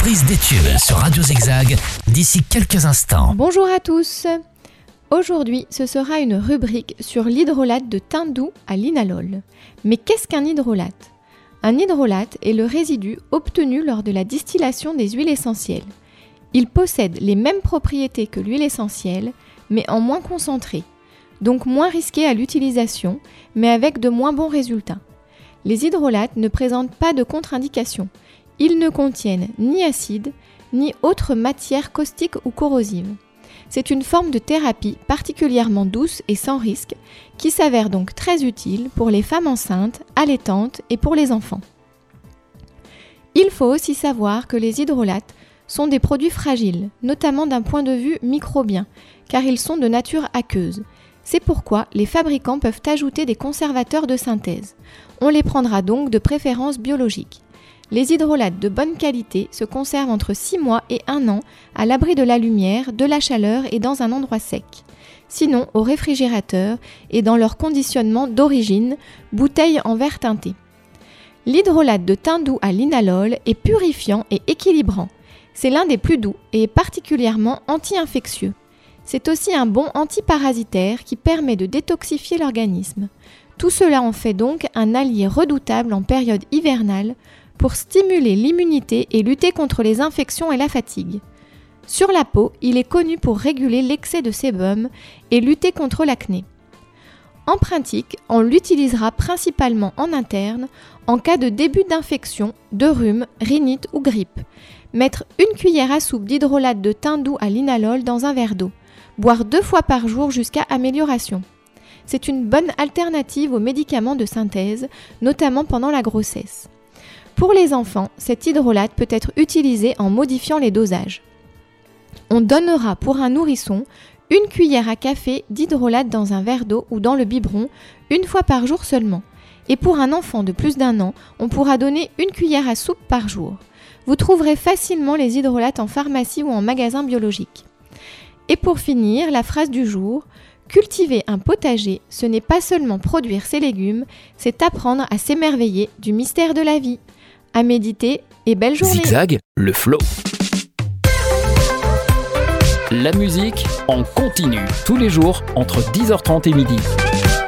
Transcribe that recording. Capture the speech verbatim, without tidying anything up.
reprise des tubes sur Radio Zigzag d'ici quelques instants. Bonjour à tous. Aujourd'hui, ce sera une rubrique sur l'hydrolate de thym doux à linalol. Mais qu'est-ce qu'un hydrolate ? Un hydrolate est le résidu obtenu lors de la distillation des huiles essentielles. Il possède les mêmes propriétés que l'huile essentielle, mais en moins concentré, donc moins risqué à l'utilisation, mais avec de moins bons résultats. Les hydrolates ne présentent pas de contre-indications. Ils ne contiennent ni acide, ni autres matières caustiques ou corrosives. C'est une forme de thérapie particulièrement douce et sans risque, qui s'avère donc très utile pour les femmes enceintes, allaitantes et pour les enfants. Il faut aussi savoir que les hydrolates sont des produits fragiles, notamment d'un point de vue microbien, car ils sont de nature aqueuse. C'est pourquoi les fabricants peuvent ajouter des conservateurs de synthèse. On les prendra donc de préférence biologique. Les hydrolates de bonne qualité se conservent entre six mois et un an à l'abri de la lumière, de la chaleur et dans un endroit sec. Sinon au réfrigérateur et dans leur conditionnement d'origine, bouteille en verre teinté. L'hydrolate de thym doux à linalol est purifiant et équilibrant. C'est l'un des plus doux et est particulièrement anti-infectieux. C'est aussi un bon antiparasitaire qui permet de détoxifier l'organisme. Tout cela en fait donc un allié redoutable en période hivernale pour stimuler l'immunité et lutter contre les infections et la fatigue. Sur la peau, il est connu pour réguler l'excès de sébum et lutter contre l'acné. En pratique, on l'utilisera principalement en interne en cas de début d'infection, de rhume, rhinite ou grippe. Mettre une cuillère à soupe d'hydrolate de thym doux à linalol dans un verre d'eau. Boire deux fois par jour jusqu'à amélioration. C'est une bonne alternative aux médicaments de synthèse, notamment pendant la grossesse. Pour les enfants, cet hydrolate peut être utilisé en modifiant les dosages. On donnera pour un nourrisson une cuillère à café d'hydrolate dans un verre d'eau ou dans le biberon une fois par jour seulement. Et pour un enfant de plus d'un an, on pourra donner une cuillère à soupe par jour. Vous trouverez facilement les hydrolates en pharmacie ou en magasin biologique. Et pour finir, la phrase du jour, cultiver un potager, ce n'est pas seulement produire ses légumes, c'est apprendre à s'émerveiller du mystère de la vie. À méditer et belle journée. Zigzag, le flow. La musique en continu, tous les jours entre dix heures trente et midi.